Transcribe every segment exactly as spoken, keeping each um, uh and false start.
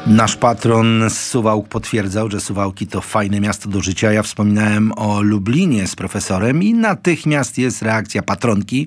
Nasz patron z Suwałk potwierdzał, że Suwałki to fajne miasto do życia. Ja wspominałem o Lublinie z profesorem i natychmiast jest reakcja patronki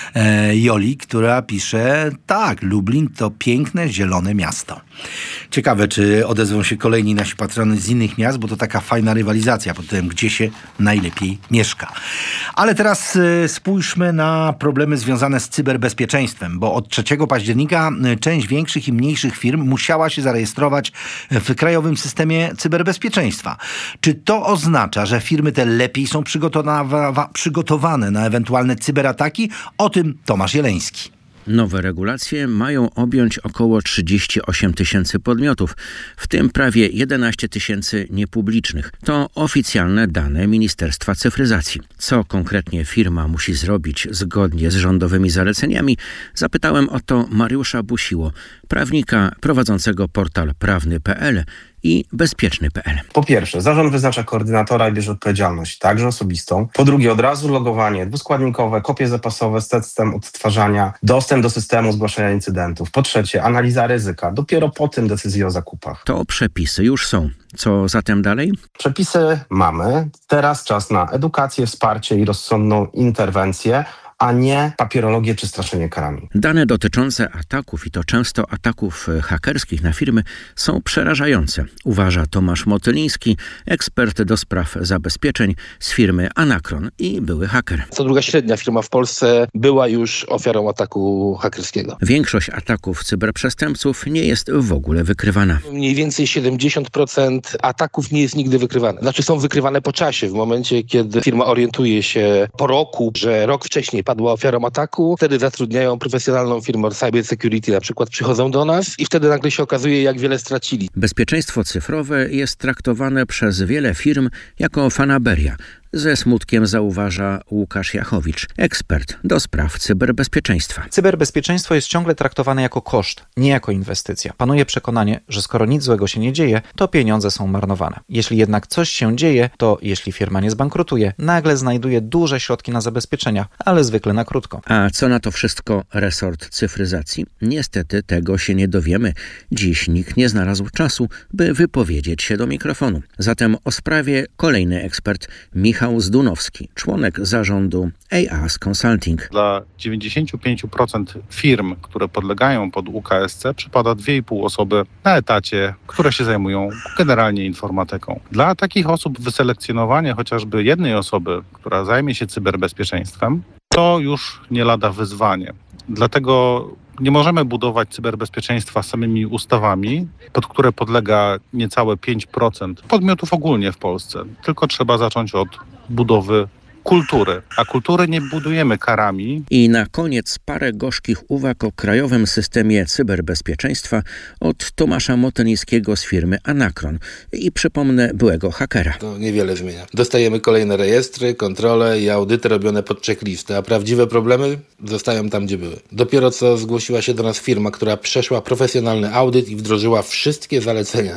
e, Joli, która pisze: tak, Lublin to piękne, zielone miasto. Ciekawe, czy odezwą się kolejni nasi patrony z innych miast, bo to taka fajna rywalizacja pod tym, gdzie się najlepiej mieszka. Ale teraz e, spójrzmy na problemy związane z cyberbezpieczeństwem, bo od trzeciego października część większych i mniejszych firm musiała się zarejestrować w krajowym systemie cyberbezpieczeństwa. Czy to oznacza, że firmy te lepiej są przygotowa- przygotowane na ewentualne cyberataki? O tym Tomasz Jeleński. Nowe regulacje mają objąć około trzydzieści osiem tysięcy podmiotów, w tym prawie jedenaście tysięcy niepublicznych. To oficjalne dane Ministerstwa Cyfryzacji. Co konkretnie firma musi zrobić zgodnie z rządowymi zaleceniami? Zapytałem o to Mariusza Busiło, prawnika prowadzącego portal prawny kropka p l i bezpieczny kropka p l. Po pierwsze, zarząd wyznacza koordynatora i bierze odpowiedzialność, także osobistą. Po drugie, od razu logowanie dwuskładnikowe, kopie zapasowe, system odtwarzania, dostęp do systemu zgłaszania incydentów. Po trzecie, analiza ryzyka. Dopiero potem decyzje o zakupach. To przepisy już są. Co zatem dalej? Przepisy mamy. Teraz czas na edukację, wsparcie i rozsądną interwencję, a nie papierologię czy straszenie karami. Dane dotyczące ataków, i to często ataków hakerskich na firmy, są przerażające, uważa Tomasz Motyliński, ekspert do spraw zabezpieczeń z firmy Anakron i były haker. Co druga średnia firma w Polsce była już ofiarą ataku hakerskiego. Większość ataków cyberprzestępców nie jest w ogóle wykrywana. Mniej więcej siedemdziesiąt procent ataków nie jest nigdy wykrywane. Znaczy są wykrywane po czasie. W momencie, kiedy firma orientuje się po roku, że rok wcześniej padła ofiarą ataku, wtedy zatrudniają profesjonalną firmę cyber security, na przykład przychodzą do nas i wtedy nagle się okazuje, jak wiele stracili. Bezpieczeństwo cyfrowe jest traktowane przez wiele firm jako fanaberia. Ze smutkiem zauważa Łukasz Jachowicz, ekspert do spraw cyberbezpieczeństwa. Cyberbezpieczeństwo jest ciągle traktowane jako koszt, nie jako inwestycja. Panuje przekonanie, że skoro nic złego się nie dzieje, to pieniądze są marnowane. Jeśli jednak coś się dzieje, to jeśli firma nie zbankrutuje, nagle znajduje duże środki na zabezpieczenia, ale zwykle na krótko. A co na to wszystko resort cyfryzacji? Niestety tego się nie dowiemy. Dziś nikt nie znalazł czasu, by wypowiedzieć się do mikrofonu. Zatem o sprawie kolejny ekspert, Michał Zdunowski, członek zarządu A A S Consulting. Dla dziewięćdziesiąt pięć procent firm, które podlegają pod U K S C, przypada dwie i pół osoby na etacie, które się zajmują generalnie informatyką. Dla takich osób wyselekcjonowanie chociażby jednej osoby, która zajmie się cyberbezpieczeństwem, to już nie lada wyzwanie. Dlatego nie możemy budować cyberbezpieczeństwa samymi ustawami, pod które podlega niecałe pięć procent podmiotów ogólnie w Polsce. Tylko trzeba zacząć od budowy kultury, a kultury nie budujemy karami. I na koniec parę gorzkich uwag o krajowym systemie cyberbezpieczeństwa od Tomasza Motylińskiego z firmy Anakron i przypomnę byłego hakera. To niewiele zmienia. Dostajemy kolejne rejestry, kontrole i audyty robione pod checklisty, a prawdziwe problemy zostają tam, gdzie były. Dopiero co zgłosiła się do nas firma, która przeszła profesjonalny audyt i wdrożyła wszystkie zalecenia.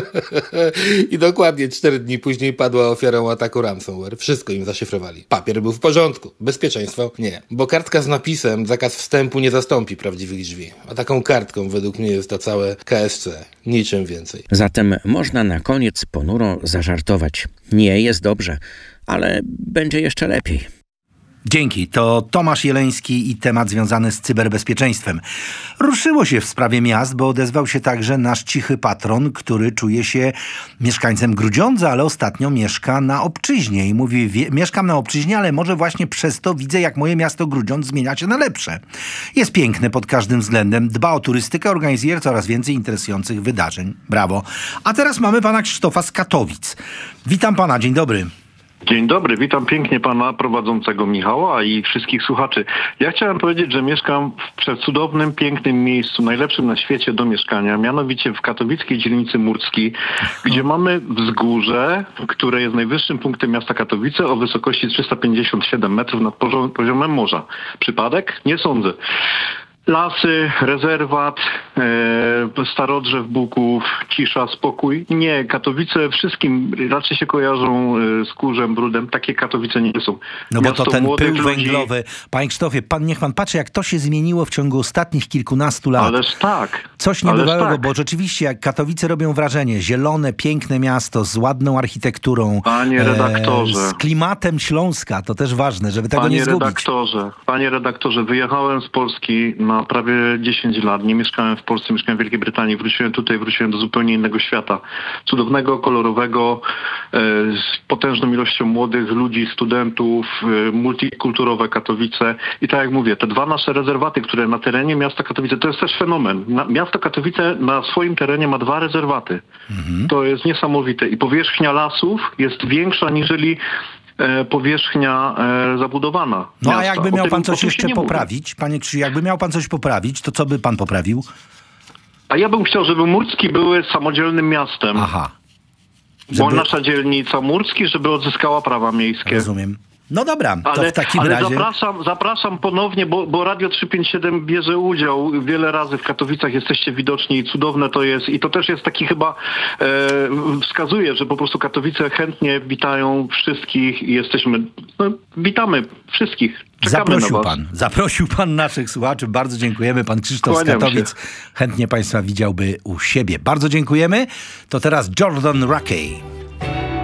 I dokładnie cztery dni później padła ofiarą ataku ransomware. Wszystko im zaszyfrowali. Papier był w porządku, bezpieczeństwo nie. Bo kartka z napisem zakaz wstępu nie zastąpi prawdziwych drzwi. A taką kartką według mnie jest to całe K S C. Niczym więcej. Zatem można na koniec ponuro zażartować. Nie jest dobrze, ale będzie jeszcze lepiej. Dzięki. To Tomasz Jeleński i temat związany z cyberbezpieczeństwem. Ruszyło się w sprawie miast, bo odezwał się także nasz cichy patron, który czuje się mieszkańcem Grudziądza, ale ostatnio mieszka na Obczyźnie i mówi: wie, mieszkam na Obczyźnie, ale może właśnie przez to widzę, jak moje miasto Grudziądz zmienia się na lepsze. Jest piękne pod każdym względem, dba o turystykę, organizuje coraz więcej interesujących wydarzeń. Brawo. A teraz mamy pana Krzysztofa z Katowic. Witam pana, dzień dobry. Dzień dobry, witam pięknie pana prowadzącego Michała i wszystkich słuchaczy. Ja chciałem powiedzieć, że mieszkam w przecudownym, pięknym miejscu, najlepszym na świecie do mieszkania, mianowicie w katowickiej dzielnicy Murckiej, gdzie mamy wzgórze, które jest najwyższym punktem miasta Katowice o wysokości trzysta pięćdziesiąt siedem metrów nad poziomem morza. Przypadek? Nie sądzę. Lasy, rezerwat, e, Starodrzew, Buków, cisza, spokój. Nie, Katowice wszystkim raczej się kojarzą e, z kurzem, brudem. Takie Katowice nie są. No bo Miasto to ten młodych pył ludzi. węglowy. Panie Krzysztofie, pan, niech pan patrzy, jak to się zmieniło w ciągu ostatnich kilkunastu lat. Ależ tak. Coś Ależ niebywałego, tak. bo rzeczywiście jak Katowice robią wrażenie, zielone, piękne miasto z ładną architekturą, Panie redaktorze. e, z klimatem Śląska, to też ważne, żeby tego Panie nie zgubić. redaktorze, panie redaktorze, wyjechałem z Polski na prawie dziesięć lat. Nie mieszkałem w Polsce, mieszkałem w Wielkiej Brytanii. Wróciłem tutaj, wróciłem do zupełnie innego świata. Cudownego, kolorowego, e, z potężną ilością młodych ludzi, studentów, e, multikulturowe Katowice. I tak jak mówię, te dwa nasze rezerwaty, które na terenie miasta Katowice, to jest też fenomen. Na, miasto Katowice na swoim terenie ma dwa rezerwaty. Mhm. To jest niesamowite. I powierzchnia lasów jest większa niżeli e, powierzchnia e, zabudowana. No miasta. a jakby O miał tym- pan o coś tym się jeszcze nie mówi. poprawić, panie Krzysiu, jakby miał pan coś poprawić, to co by pan poprawił? A ja bym chciał, żeby Murcki były samodzielnym miastem. Aha. Bo Żeby- nasza dzielnica Murcki, żeby odzyskała prawa miejskie. Rozumiem. No dobra, to Ale, w takim ale razie... zapraszam, zapraszam ponownie, bo, bo Radio trzysta pięćdziesiąt siedem bierze udział wiele razy w Katowicach, jesteście widoczni i cudowne to jest. I to też jest taki chyba, e, wskazuje, że po prostu Katowice chętnie witają wszystkich i jesteśmy, no, witamy wszystkich. Czekamy Zaprosił na was. pan, zaprosił pan naszych słuchaczy. Bardzo dziękujemy. Pan Krzysztof z Kłaniam Katowic się. chętnie państwa widziałby u siebie. Bardzo dziękujemy. To teraz Jordan Rakey.